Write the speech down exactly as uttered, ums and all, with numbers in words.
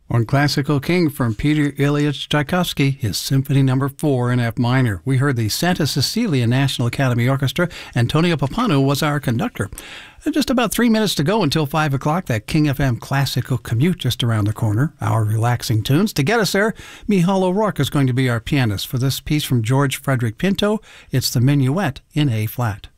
On Classical King from Peter Ilyich Tchaikovsky, his Symphony Number four in F minor. We heard the Santa Cecilia National Academy Orchestra. Antonio Papanou was our conductor. Just about three minutes to go until five o'clock. That King F M Classical Commute just around the corner. Our relaxing tunes. To get us there, Michal O'Rourke is going to be our pianist for this piece from George Frederick Pinto. It's the Minuet in A-flat.